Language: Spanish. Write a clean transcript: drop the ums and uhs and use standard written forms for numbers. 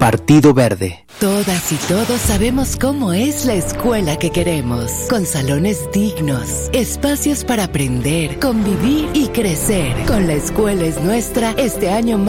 Partido Verde. Todas y todos sabemos cómo es la escuela que queremos, con salones dignos, espacios para aprender, convivir y crecer. Con La Escuela es Nuestra, este año más